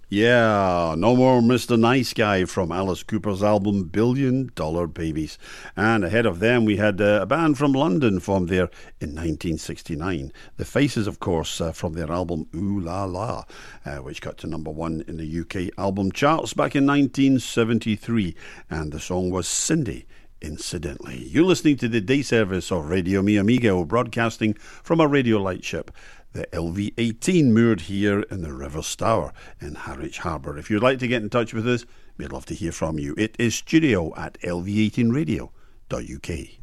Yeah, no more Mr. Nice Guy from Alice Cooper's album Billion Dollar Babies. And ahead of them, we had a band from London formed there in 1969. The Faces, of course, from their album Ooh La La, which got to number one in the UK album charts back in 1973. And the song was Cindy. Incidentally, you're listening to the day service of Radio Mi Amigo, broadcasting from a radio lightship, the LV-18, moored here in the River Stour in Harwich Harbour. If you'd like to get in touch with us, we'd love to hear from you. It is studio@lv18radio.uk.